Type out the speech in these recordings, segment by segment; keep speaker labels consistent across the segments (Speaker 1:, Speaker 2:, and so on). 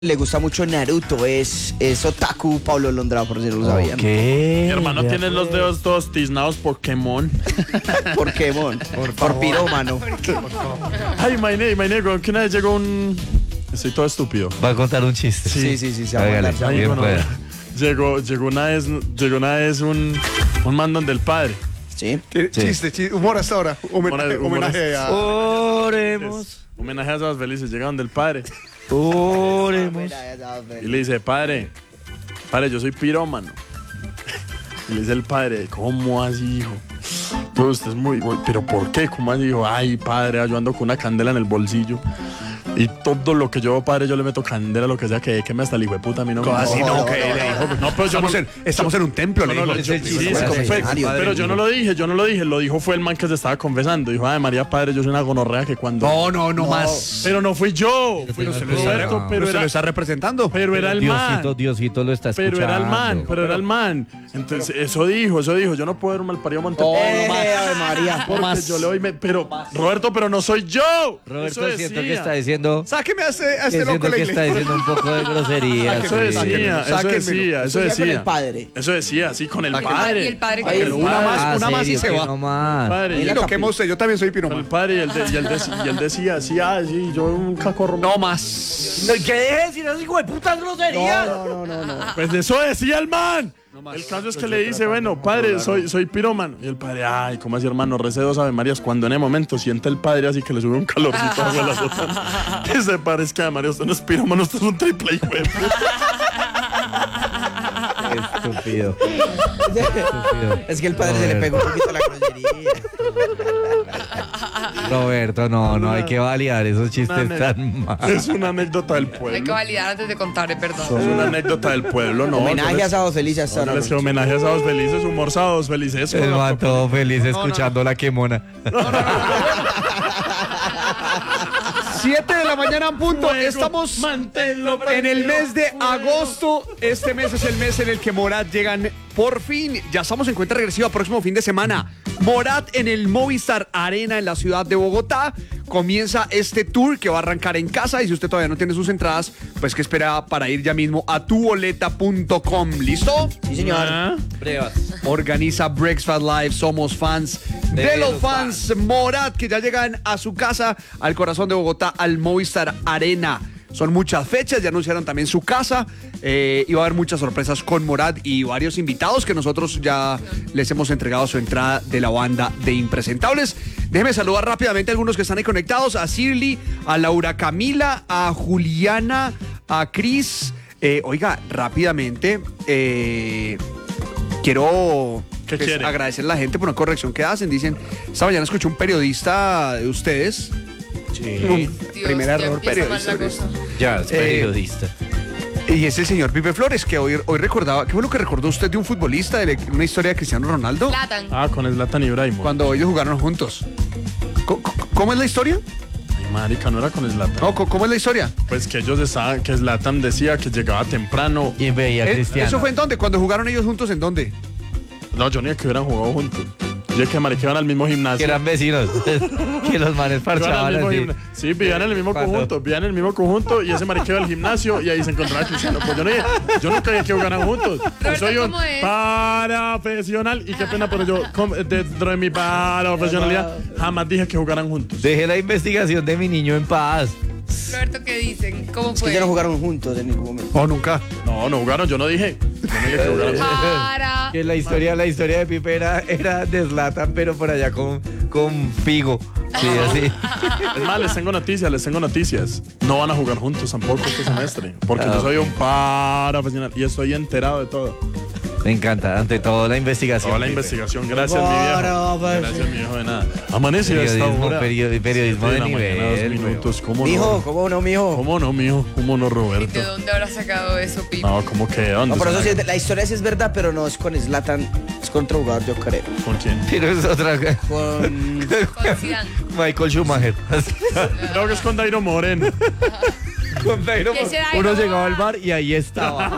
Speaker 1: Le gusta mucho Naruto, es otaku Pablo Londrado, por si no lo sabían.
Speaker 2: ¿Qué?
Speaker 3: Mi hermano tiene los dedos todos tiznados Pokémon.
Speaker 1: Pokémon, por pirómano.
Speaker 3: Ay, Maine, que una vez llegó un... Estoy todo estúpido.
Speaker 2: Va a contar un chiste.
Speaker 1: Sí, se va a
Speaker 2: Hágale,
Speaker 1: mandar.
Speaker 2: bien
Speaker 3: bueno,
Speaker 2: pueda.
Speaker 3: Llegó una vez un mandón del padre.
Speaker 1: Sí.
Speaker 4: Chiste, humor hasta ahora. Homenaje a...
Speaker 2: Oremos.
Speaker 3: Homenaje a esos felices. Llegaron del padre.
Speaker 2: Oremos.
Speaker 3: Y le dice, padre, yo soy pirómano. Y le dice el padre, ¿cómo así, hijo? Pero usted es ¿pero por qué? ¿Cómo así, hijo? Ay, padre, yo ando con una candela en el bolsillo. Y todo lo que yo, padre, yo le meto candela, lo que sea, que me hasta el hijo de puta, a mí no me
Speaker 4: Así no, que
Speaker 1: no,
Speaker 4: le dijo.
Speaker 3: No, pero yo
Speaker 4: Estamos en un templo, le dijo.
Speaker 2: es el chiste.
Speaker 3: Sí,
Speaker 2: Sí,
Speaker 3: pero yo no lo dije, lo dijo fue el man que se estaba confesando. Dijo, ay, María, padre, yo soy una gonorrea que cuando...
Speaker 4: No más.
Speaker 3: Pero no fui yo, fui
Speaker 2: Pero se lo
Speaker 3: Roberto,
Speaker 4: Pero se lo está representando.
Speaker 3: pero era el man.
Speaker 2: Diosito lo está escuchando.
Speaker 3: Pero era el man. Entonces, eso dijo, yo no puedo ver un malparido Montepío.
Speaker 1: Ave María.
Speaker 3: Porque yo le doy, pero, Roberto, pero no soy yo.
Speaker 2: Roberto,
Speaker 3: Eso
Speaker 2: siento
Speaker 3: decía.
Speaker 2: que está diciendo...
Speaker 4: Sáqueme a este
Speaker 2: Siento
Speaker 4: loco la
Speaker 2: que está
Speaker 4: iglesia.
Speaker 2: diciendo un poco de grosería.
Speaker 3: Eso
Speaker 2: sí.
Speaker 3: decía, eso decía.
Speaker 1: Eso con el padre.
Speaker 3: Eso decía, sí, con el
Speaker 4: Sáquenme.
Speaker 3: padre.
Speaker 5: ¿Y el padre
Speaker 3: Ay,
Speaker 5: qué
Speaker 3: el
Speaker 5: decía?
Speaker 3: padre.
Speaker 4: Una más y
Speaker 2: serio,
Speaker 4: se
Speaker 2: que
Speaker 4: va.
Speaker 2: no más.
Speaker 3: Padre,
Speaker 1: Y
Speaker 3: y
Speaker 1: la
Speaker 4: Lo que usted, yo también soy
Speaker 3: el
Speaker 4: piromano.
Speaker 3: padre y él decía, sí, yo un cacorro.
Speaker 4: No más.
Speaker 2: ¿Qué deje de decir ese hijo de puta grosería?
Speaker 1: No.
Speaker 3: Pues eso decía el man. El caso es que le dice, bueno, padre, soy pirómano. Y el padre, ay, ¿cómo así, hermano? Recé 2 Ave Marías. Cuando en el momento siente el padre así que le sube un calorcito a la sotana. Que se parezca a María, usted no es pirómano, usted es un triple hijo de puta.
Speaker 2: Estúpido.
Speaker 1: Es que el padre se le pegó un poquito la grosería.
Speaker 2: Roberto, no hay que validar esos chistes tan malos.
Speaker 3: Es una anécdota del
Speaker 5: Hay que
Speaker 3: pueblo.
Speaker 5: validar antes de contarle, perdón.
Speaker 3: Es una anécdota del pueblo, ¿no?
Speaker 1: Homenaje a Sábado Feliz hasta
Speaker 3: Ahora
Speaker 1: ahora.
Speaker 3: les que homenaje a Sábados Felices, humor Sábados Felices.
Speaker 2: El man todo feliz escuchando la quemona.
Speaker 4: 7 de la mañana en punto. Estamos
Speaker 3: Manténlo
Speaker 4: en el mes de agosto. Este mes es el mes en el que Morat llegan por fin. Ya estamos en cuenta regresiva. Próximo fin de semana, Morat en el Movistar Arena en la ciudad de Bogotá. Comienza este tour que va a arrancar en casa. Y si usted todavía no tiene sus entradas, pues que espera para ir ya mismo a tuboleta.com. ¿Listo?
Speaker 1: Sí, señor.
Speaker 2: Pruebas.
Speaker 4: Organiza Breakfast Live. Somos fans de los fans. Morat, que ya llegan a su casa, al corazón de Bogotá, al Movistar Arena. Son muchas fechas, ya anunciaron también su casa. Y va a haber muchas sorpresas con Morat y varios invitados que nosotros ya les hemos entregado su entrada de la banda de Impresentables. Déjenme saludar rápidamente a algunos que están ahí conectados: a Shirley, a Laura Camila, a Juliana, a Cris. Oiga, rápidamente, quiero
Speaker 3: ¿Qué quiere?
Speaker 4: agradecerle a la gente por una corrección que hacen. Dicen, esta mañana escuché un periodista de ustedes.
Speaker 5: Dios,
Speaker 4: Primer
Speaker 5: ya
Speaker 4: error
Speaker 5: empieza mal la
Speaker 4: periodista.
Speaker 5: cosa.
Speaker 2: Ya, es periodista.
Speaker 4: Y es el señor Pipe Flores, que hoy recordaba. ¿Qué fue lo que recordó usted de un futbolista, de una historia de Cristiano Ronaldo?
Speaker 5: Zlatan.
Speaker 3: Con Zlatan Ibrahimovic.
Speaker 4: Cuando ellos jugaron juntos. ¿Cómo es la historia?
Speaker 3: Ay, marica, no era con Zlatan.
Speaker 4: No, ¿cómo es la historia?
Speaker 3: Pues que ellos estaban, que Zlatan decía que llegaba temprano.
Speaker 2: ¿Quién veía a Cristiano?
Speaker 4: ¿Eso fue en dónde? ¿Cuando jugaron ellos juntos en dónde?
Speaker 3: No, yo ni que hubieran jugado juntos. Yo que marica iban al mismo gimnasio.
Speaker 2: Que eran vecinos. Que los manes
Speaker 3: Iban al
Speaker 2: parchaban
Speaker 3: mismo
Speaker 2: así.
Speaker 3: Sí, vivían en el mismo
Speaker 2: ¿Cuándo?
Speaker 3: conjunto, vivían en el mismo conjunto y ese marica iba al gimnasio y ahí se encontraba Cristiano. Pues yo nunca dije que jugaran juntos. Yo soy un
Speaker 5: ¿cómo es?
Speaker 3: profesional y qué pena, pero yo dentro de mi profesionalidad jamás dije que jugaran juntos.
Speaker 2: Deje la investigación de mi niño en paz.
Speaker 5: Roberto, ¿qué dicen? ¿Cómo
Speaker 1: Es
Speaker 5: fue?
Speaker 1: que ya no jugaron juntos en ningún momento.
Speaker 4: ¿O nunca?
Speaker 3: No jugaron, yo no dije. Yo no dije que jugaran juntos.
Speaker 5: Para.
Speaker 2: Que la historia de Pipe era de Zlatan, pero por allá con Figo. Sí, así.
Speaker 3: Es más, les tengo noticias. No van a jugar juntos tampoco este semestre. Porque yo soy un profesional y estoy enterado de todo.
Speaker 2: Me encanta, ante todo la investigación.
Speaker 3: Toda la
Speaker 2: Pipe.
Speaker 3: investigación. Gracias, mi viejo. Gracias, mi viejo, de nada. Amanece a esta
Speaker 2: Periodismo,
Speaker 3: hora.
Speaker 2: periodismo de
Speaker 3: Siete la mañana,
Speaker 2: nivel,
Speaker 3: 2 minutos. ¿Cómo
Speaker 1: Mijo,
Speaker 3: no?
Speaker 1: ¿cómo no, mijo?
Speaker 3: ¿Cómo no, mijo? ¿Cómo no,
Speaker 5: ¿Y
Speaker 3: Roberto?
Speaker 5: de dónde habrá sacado eso, Pipe?
Speaker 3: No, ¿cómo que? ¿Dónde?
Speaker 1: No, pero eso sí,
Speaker 3: se-
Speaker 1: la historia sí es verdad, pero no es con Zlatan, es con otro jugador, yo creo.
Speaker 3: ¿Con quién?
Speaker 2: Pero es otra.
Speaker 1: Con...
Speaker 5: Con Zidane.
Speaker 2: Michael Schumacher.
Speaker 3: Creo que es con Dairo Moreno.
Speaker 2: Con Dairo.
Speaker 5: Ese Dairo
Speaker 2: Uno
Speaker 5: va.
Speaker 2: llegaba al bar y ahí estaba.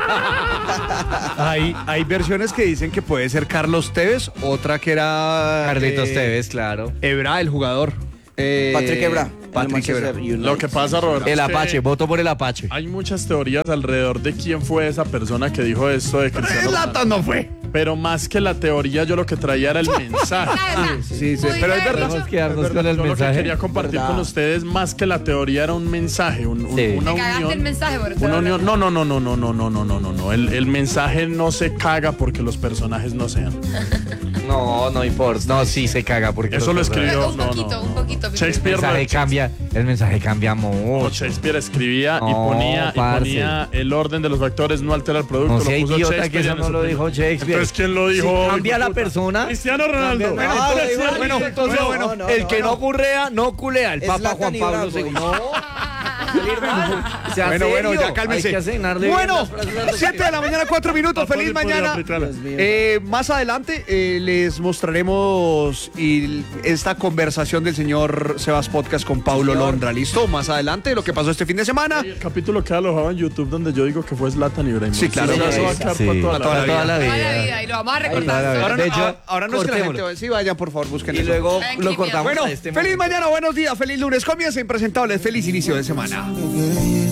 Speaker 4: Hay versiones que dicen que puede ser Carlos Tevez, otra que era...
Speaker 2: Carlitos Tevez, claro.
Speaker 4: Evra, el jugador.
Speaker 1: Patrick Evra.
Speaker 4: Patrick Evra.
Speaker 3: Lo que pasa, Roberto,
Speaker 2: El
Speaker 3: es que
Speaker 2: Apache, voto por el Apache.
Speaker 3: hay muchas teorías alrededor de quién fue esa persona que dijo esto de Cristiano Ronaldo.
Speaker 4: Zlatan no fue.
Speaker 3: Pero más que la teoría, yo lo que traía era el mensaje.
Speaker 4: Sí, pero es verdad.
Speaker 2: Tenemos que darnos con el
Speaker 3: Yo lo que
Speaker 2: mensaje.
Speaker 3: quería compartir
Speaker 1: ¿Verdad?
Speaker 3: con ustedes, más que la teoría, era un mensaje,
Speaker 2: Sí.
Speaker 3: una
Speaker 5: Te cagaste
Speaker 3: unión.
Speaker 5: el mensaje por estar
Speaker 3: Una unión.
Speaker 5: hablando.
Speaker 3: No. El mensaje no se caga porque los personajes no sean.
Speaker 2: No, no importa. No, sí se caga porque
Speaker 3: Eso lo
Speaker 2: los personajes-
Speaker 3: escribió.
Speaker 5: Un
Speaker 3: No,
Speaker 5: poquito,
Speaker 3: no.
Speaker 5: un poquito. Pipe.
Speaker 3: Shakespeare.
Speaker 2: El mensaje cambia
Speaker 3: No,
Speaker 2: mucho.
Speaker 3: Shakespeare escribía y
Speaker 2: No,
Speaker 3: ponía
Speaker 2: parce.
Speaker 3: el orden de los factores, no altera el producto.
Speaker 2: No
Speaker 3: lo
Speaker 2: sea
Speaker 3: puso
Speaker 2: idiota
Speaker 3: Shakespeare
Speaker 2: que eso
Speaker 3: en
Speaker 2: no
Speaker 3: su
Speaker 2: lo
Speaker 3: primer-
Speaker 2: dijo Shakespeare.
Speaker 3: Entonces, ¿quién lo dijo?
Speaker 2: Si cambia la
Speaker 3: Hijo de puta.
Speaker 2: persona.
Speaker 3: Cristiano Ronaldo.
Speaker 2: Cambia-
Speaker 3: Bueno,
Speaker 2: Ah,
Speaker 3: entonces,
Speaker 2: da igual,
Speaker 3: bueno,
Speaker 2: entonces,
Speaker 1: no,
Speaker 2: el
Speaker 1: no,
Speaker 2: que
Speaker 1: no.
Speaker 2: no currea, no culea. El
Speaker 1: Es
Speaker 2: Papa
Speaker 1: Zlatan
Speaker 2: Juan Pablo II.
Speaker 1: Ibrahimovic.
Speaker 2: No. Sea
Speaker 4: Bueno,
Speaker 2: serio.
Speaker 4: ya cálmense.
Speaker 2: Hay que asignarle bien
Speaker 4: Bueno,
Speaker 2: las frases a los
Speaker 4: 7 de la mañana, 4 minutos.
Speaker 3: Papá,
Speaker 4: Feliz
Speaker 3: le podría
Speaker 4: mañana.
Speaker 3: aplicarla.
Speaker 1: Dios mío.
Speaker 4: Más adelante les mostraremos esta conversación del señor Sebas Podcast con Paulo Londra. ¿Listo? Más adelante lo que pasó este fin de semana.
Speaker 3: El capítulo queda alojado en YouTube donde yo digo que fue Zlatan Ibrahimovic.
Speaker 4: Sí, claro.
Speaker 3: Eso va a quedar para toda la
Speaker 2: Para
Speaker 3: vida.
Speaker 2: toda la
Speaker 5: Toda la
Speaker 2: vida.
Speaker 5: vida y lo vamos a
Speaker 2: Toda la
Speaker 5: recordar.
Speaker 2: vida.
Speaker 4: Ahora,
Speaker 2: De hecho,
Speaker 4: ahora no es que la gente
Speaker 2: cortémoslo.
Speaker 4: sí, vayan por favor, busquen
Speaker 1: Y
Speaker 4: eso.
Speaker 1: luego
Speaker 5: Tranqui,
Speaker 1: lo cortamos
Speaker 4: Bueno,
Speaker 1: a este
Speaker 4: feliz
Speaker 1: momento.
Speaker 4: mañana, buenos días, feliz lunes. Comienza impresentables, feliz inicio de semana.